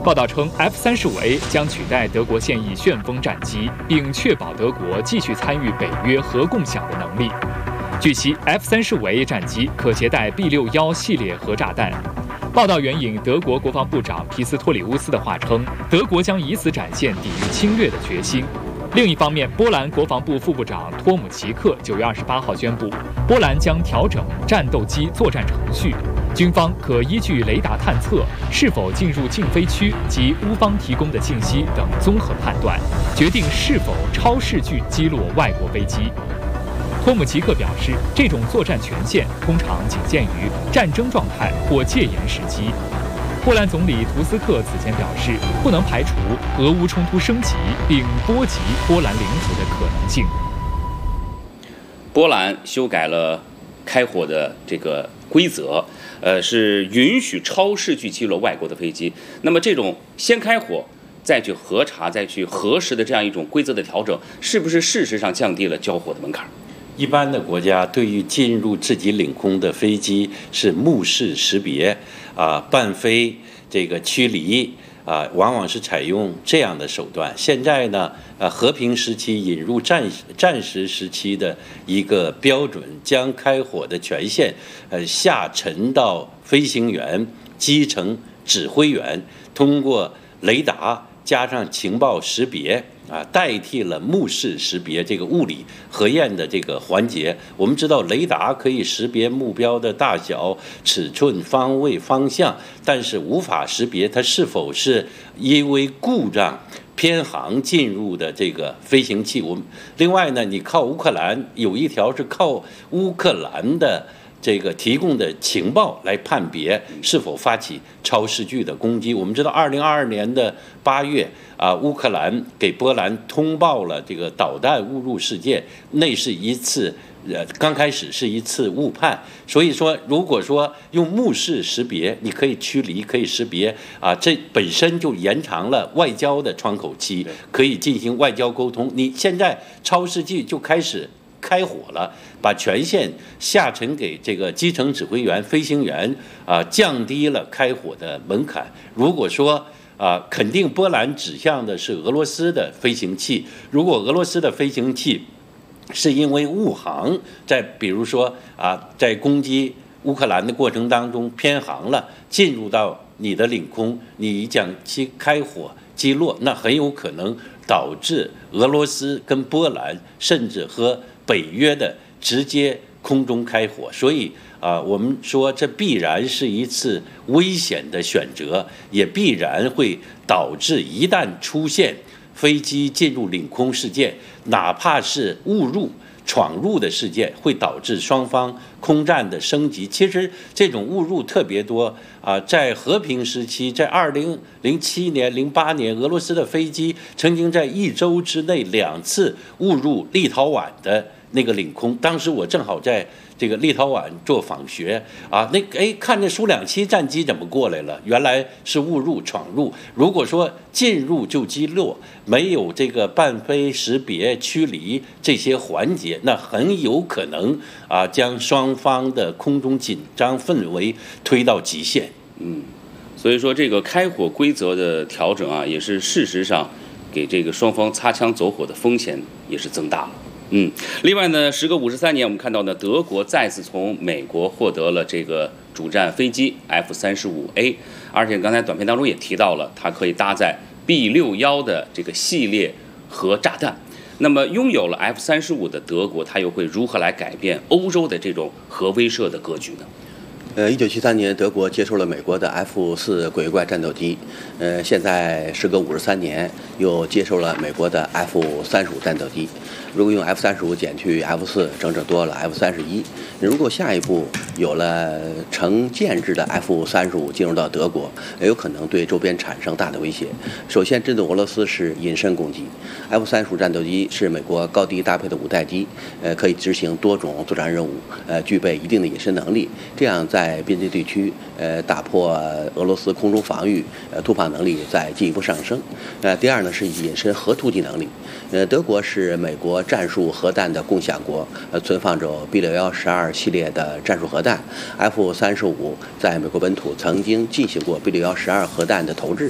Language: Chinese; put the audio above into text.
报道称 ，F-35A 将取代德国现役旋风战机，并确保德国继续参与北约核共享的能力。据悉 ，F-35A 战机可携带 B-61系列核炸弹。报道援引德国国防部长皮斯托里乌斯的话称，德国将以此展现抵御侵略的决心。另一方面，波兰国防部副部长托姆齐克9月28号宣布，波兰将调整战斗机作战程序，军方可依据雷达探测是否进入禁飞区及乌方提供的信息等综合判断，决定是否超视距击落外国飞机。托姆齐克表示，这种作战权限通常仅限于战争状态或戒严时期。波兰总理图斯克此前表示，不能排除俄乌冲突升级并波及波兰领土的可能性。 波兰修改了开火的这个规则，是允许超视距击落外国的飞机。那么这种先开火再去核查、再去核实的这样一种规则的调整，是不是事实上降低了交火的门槛？ 一般的国家对于进入自己领空的飞机是目视识别伴飞这个驱离往往是采用这样的手段。现在呢和平时期引入战时时期的一个标准，将开火的权限下沉到飞行员、基层指挥员，通过雷达加上情报识别代替了目视识别这个物理核验的这个环节。我们知道雷达可以识别目标的大小、尺寸、方位、方向，但是无法识别它是否是因为故障偏航进入的这个飞行器。另外呢，你靠乌克兰有一条是靠乌克兰的这个提供的情报来判别是否发起超视距的攻击。我们知道2022年的8月乌克兰给波兰通报了这个导弹误入事件，那是一次刚开始是一次误判。所以说如果说用目视识别，你可以驱离，可以识别这本身就延长了外交的窗口期，可以进行外交沟通。你现在超视距就开始开火了，把权限下沉给这个基层指挥员、飞行员降低了开火的门槛。如果说肯定波兰指向的是俄罗斯的飞行器，如果俄罗斯的飞行器是因为误航，比如说在攻击乌克兰的过程当中偏航了，进入到你的领空，你将其开火击落，那很有可能导致俄罗斯跟波兰甚至和北约的直接空中开火。所以我们说这必然是一次危险的选择，也必然会导致一旦出现飞机进入领空事件，哪怕是误入闯入的事件，会导致双方空战的升级。其实这种误入特别多在和平时期，在2007年、08年，俄罗斯的飞机曾经在1周之内2次误入立陶宛的那个领空。当时我正好在这个立陶宛做访学看见苏227战机怎么过来了，原来是误入闯入。如果说进入就击落，没有这个伴飞识别驱离这些环节，那很有可能将双方的空中紧张氛围推到极限。 所以说这个开火规则的调整也是事实上给这个双方擦枪走火的风险也是增大了。另外呢，时隔53年，我们看到呢，德国再次从美国获得了这个主战飞机 F-35A， 而且刚才短片当中也提到了，它可以搭载 B-61的这个系列核炸弹。那么拥有了 F-35的德国，它又会如何来改变欧洲的这种核威慑的格局呢 ？1973年，德国接受了美国的 F-4鬼怪战斗机，现在时隔53年，又接受了美国的 F-35战斗机。如果用 F-35减去 F-4，整整多了 F-31。如果下一步有了成建制的 F-35进入到德国，也有可能对周边产生大的威胁。首先，针对俄罗斯是隐身攻击。F-35战斗机是美国高低搭配的5代机，可以执行多种作战任务，具备一定的隐身能力。这样在边界地区，打破俄罗斯空中防御，突破能力再进一步上升。第二呢是隐身核突击能力。德国是美国战术核弹的共享国，存放着 B-6112系列的战术核弹。F-35在美国本土曾经进行过 B-6112核弹的投掷，